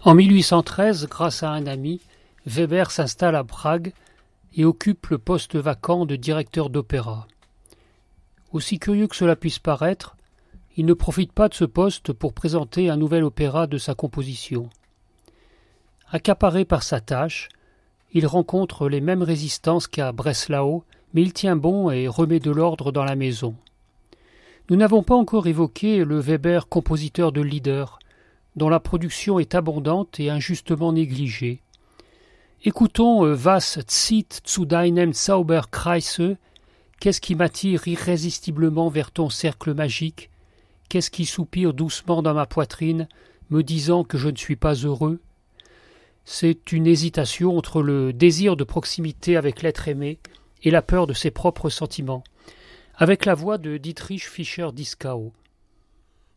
En 1813, grâce à un ami, Weber s'installe à Prague et occupe le poste vacant de directeur d'opéra. Aussi curieux que cela puisse paraître, il ne profite pas de ce poste pour présenter un nouvel opéra de sa composition. Accaparé par sa tâche, il rencontre les mêmes résistances qu'à Breslau, mais il tient bon et remet de l'ordre dans la maison. Nous n'avons pas encore évoqué le Weber compositeur de Lieder, dont la production est abondante et injustement négligée. Écoutons Was zieht zu deinem Zauberkreise, qu'est-ce qui m'attire irrésistiblement vers ton cercle magique, qu'est-ce qui soupire doucement dans ma poitrine, me disant que je ne suis pas heureux. C'est une hésitation entre le désir de proximité avec l'être aimé et la peur de ses propres sentiments, avec la voix de Dietrich Fischer-Dieskau.